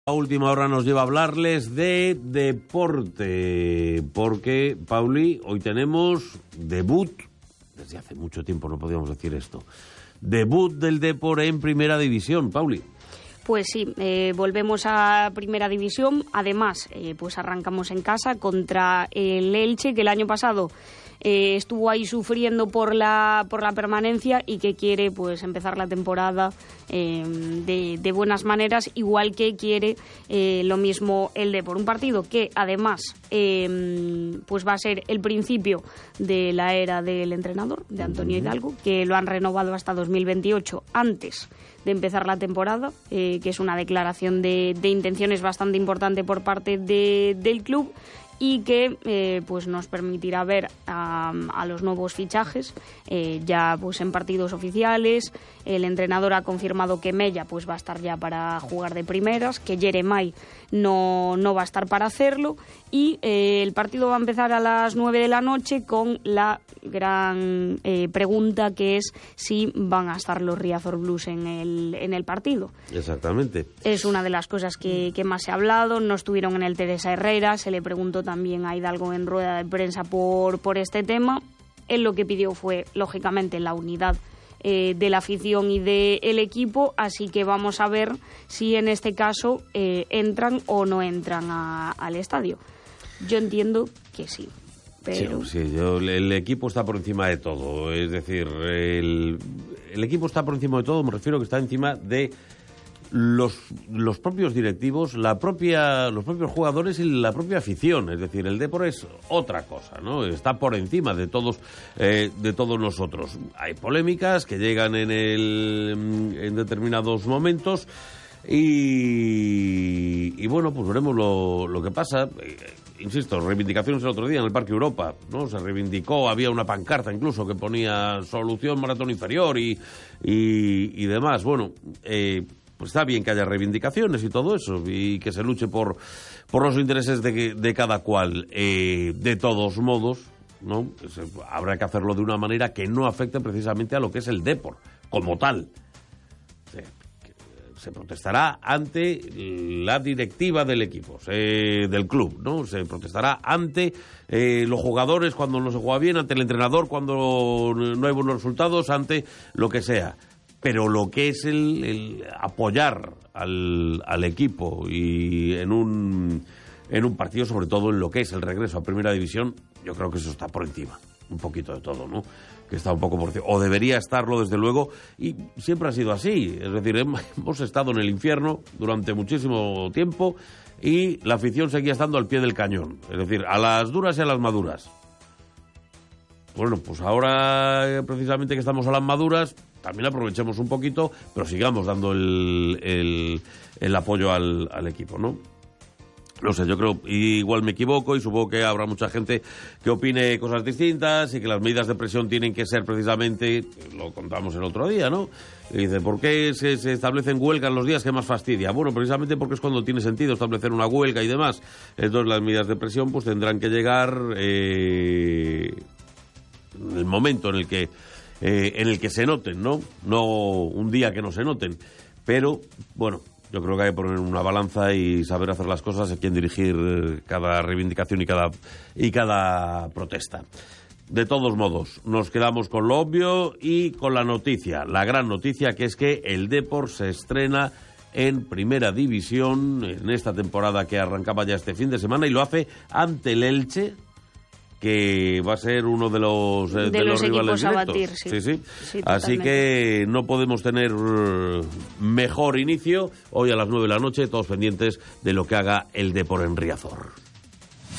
A última hora nos lleva a hablarles de deporte, porque, Pauli, hoy tenemos debut, desde hace mucho tiempo no podíamos decir esto, debut del Depor en Primera División, Pauli. Pues sí, volvemos a Primera División, además pues arrancamos en casa contra el Elche, que el año pasado estuvo ahí sufriendo por la permanencia y que quiere pues empezar la temporada de buenas maneras, igual que quiere lo mismo el Depor. Un partido que además pues va a ser el principio de la era del entrenador, de Antonio Hidalgo, que lo han renovado hasta 2028 antes de empezar la temporada, que es una declaración de intenciones bastante importante por parte del club, y que pues nos permitirá ver a los nuevos fichajes ya pues en partidos oficiales. El entrenador ha confirmado que Mella pues va a estar ya para jugar de primeras, que Jeremai no va a estar para hacerlo, y el partido va a empezar a las 9 de la noche con la gran pregunta, que es si van a estar los Riazor Blues en el partido. Exactamente. Es una de las cosas que más se ha hablado. No estuvieron en el Teresa Herrera, se le preguntó también a Hidalgo en rueda de prensa por este tema. Él lo que pidió fue, lógicamente, la unidad de la afición y del equipo, así que vamos a ver si en este caso entran o no entran al estadio. Yo entiendo que sí. Pero... Sí, el equipo está por encima de todo. Es decir, el equipo está por encima de todo, me refiero que está encima de los propios directivos, los propios jugadores y la propia afición. Es decir, el Depor es otra cosa, ¿no? Está por encima de todos nosotros. Hay polémicas que llegan en determinados momentos y bueno, pues veremos lo que pasa. Insisto, reivindicaciones el otro día en el Parque Europa, ¿no? Se reivindicó, había una pancarta incluso que ponía solución maratón inferior y demás. Bueno, pues está bien que haya reivindicaciones y todo eso, y que se luche por los intereses de cada cual. De todos modos, ¿no? Habrá que hacerlo de una manera que no afecte precisamente a lo que es el Depor como tal. Se protestará ante la directiva del equipo, del club, ¿no? Se protestará ante los jugadores cuando no se juega bien, ante el entrenador cuando no hay buenos resultados, ante lo que sea. Pero lo que es el apoyar al equipo y en un partido, sobre todo en lo que es el regreso a Primera División, yo creo que eso está por encima, un poquito de todo, ¿no? Que está un poco por encima, o debería estarlo desde luego, y siempre ha sido así. Es decir, hemos estado en el infierno durante muchísimo tiempo y la afición seguía estando al pie del cañón, es decir, a las duras y a las maduras. Bueno, pues ahora precisamente que estamos a las maduras, también aprovechemos un poquito, pero sigamos dando el apoyo al equipo, ¿no? No sé, yo creo, igual me equivoco y supongo que habrá mucha gente que opine cosas distintas y que las medidas de presión tienen que ser precisamente, lo contamos el otro día, ¿no? Y dice, ¿por qué se establecen huelgas los días que más fastidia? Bueno, precisamente porque es cuando tiene sentido establecer una huelga y demás. Entonces las medidas de presión pues tendrán que llegar en el momento en el que se noten, ¿no? No un día que no se noten. Pero, bueno, yo creo que hay que poner una balanza y saber hacer las cosas, a quién dirigir cada reivindicación y cada protesta. De todos modos, nos quedamos con lo obvio y con la noticia, la gran noticia, que es que el Depor se estrena en Primera División en esta temporada que arrancaba ya este fin de semana, y lo hace ante el Elche, que va a ser uno de los rivales a directos. batir, sí. Así que no podemos tener mejor inicio. Hoy a las 9 de la noche, todos pendientes de lo que haga el Depor en Riazor.